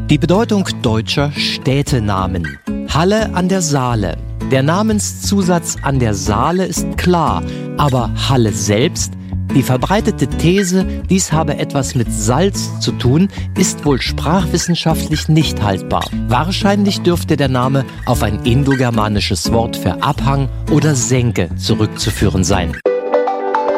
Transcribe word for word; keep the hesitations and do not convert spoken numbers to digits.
Die Bedeutung deutscher Städtenamen. Halle an der Saale. Der Namenszusatz an der Saale ist klar, aber Halle selbst? Die verbreitete These, dies habe etwas mit Salz zu tun, ist wohl sprachwissenschaftlich nicht haltbar. Wahrscheinlich dürfte der Name auf ein indogermanisches Wort für Abhang oder Senke zurückzuführen sein.